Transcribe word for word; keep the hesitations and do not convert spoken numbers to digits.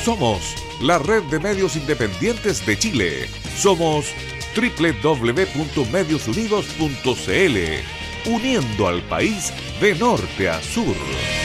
Somos la red de medios independientes de Chile. Somos doble u doble u doble u punto medios unidos punto c l, uniendo al país de norte a sur.